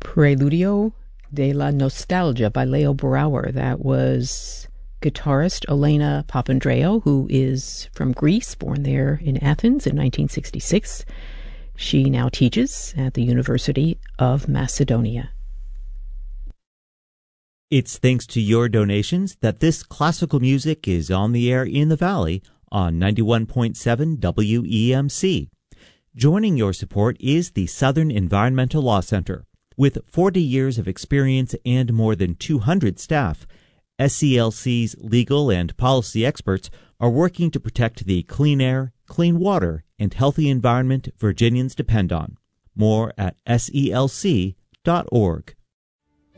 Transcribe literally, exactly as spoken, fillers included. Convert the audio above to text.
Preludio de la Nostalgia by Leo Brouwer. That was guitarist Elena Papandreou, who is from Greece, born there in Athens in nineteen sixty-six. She now teaches at the University of Macedonia. It's thanks to your donations that this classical music is on the air in the Valley on ninety-one point seven W E M C. Joining your support is the Southern Environmental Law Center. With forty years of experience and more than two hundred staff, S E L C's legal and policy experts are working to protect the clean air, clean water, and healthy environment Virginians depend on. More at S E L C dot org.